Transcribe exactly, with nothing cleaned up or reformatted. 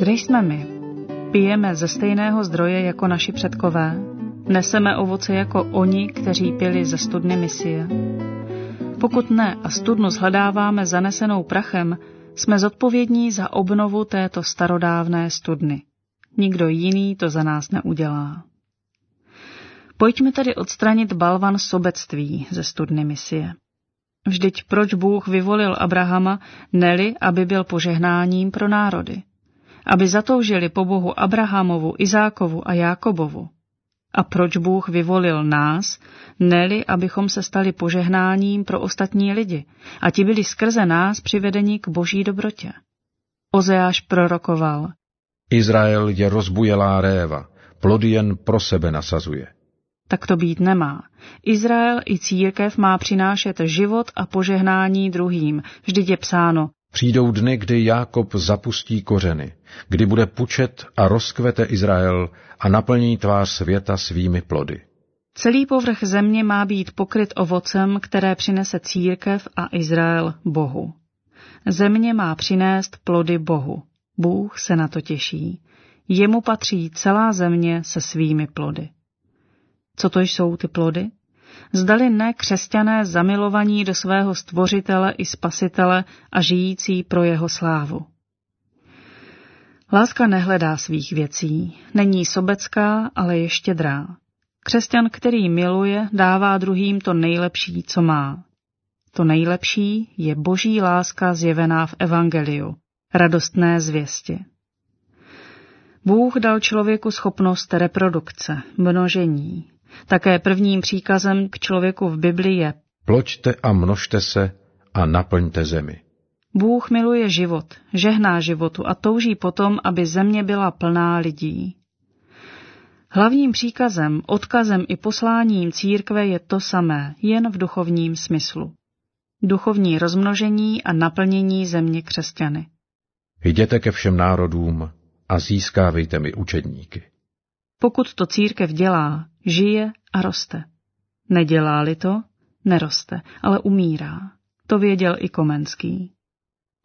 Kde jsme my? Pijeme ze stejného zdroje jako naši předkové? Neseme ovoce jako oni, kteří pili ze studny Misie? Pokud ne a studnu shledáváme zanesenou prachem, jsme zodpovědní za obnovu této starodávné studny. Nikdo jiný to za nás neudělá. Pojďme tedy odstranit balvan sobectví ze studny Misie. Vždyť proč Bůh vyvolil Abrahama, neli, aby byl požehnáním pro národy? Aby zatoužili po Bohu Abrahamovu, Izákovu a Jákobovu. A proč Bůh vyvolil nás, neli, abychom se stali požehnáním pro ostatní lidi a ti byli skrze nás přivedeni k boží dobrotě? Ozeáš prorokoval: Izrael je rozbujelá réva, plody jen pro sebe nasazuje. Tak to být nemá. Izrael i církev má přinášet život a požehnání druhým. Vždyť je psáno: Přijdou dny, kdy Jákob zapustí kořeny, kdy bude pučet a rozkvete Izrael a naplní tvář světa svými plody. Celý povrch země má být pokryt ovocem, které přinese církev a Izrael Bohu. Země má přinést plody Bohu. Bůh se na to těší. Jemu patří celá země se svými plody. Co to jsou ty plody? Zdali ne křesťané zamilovaní do svého stvořitele i spasitele a žijící pro jeho slávu. Láska nehledá svých věcí, není sobecká, ale je štědrá. Křesťan, který miluje, dává druhým to nejlepší, co má. To nejlepší je boží láska zjevená v evangeliu, radostné zvěsti. Bůh dal člověku schopnost reprodukce, množení. Také prvním příkazem k člověku v Bibli je: Ploďte a množte se a naplňte zemi. Bůh miluje život, žehná životu a touží potom, aby země byla plná lidí. Hlavním příkazem, odkazem i posláním církve je to samé, jen v duchovním smyslu. Duchovní rozmnožení a naplnění země křesťany. Jděte ke všem národům a získávejte mi učedníky. Pokud to církev dělá, žije a roste. Nedělá-li to, neroste, ale umírá. To věděl i Komenský.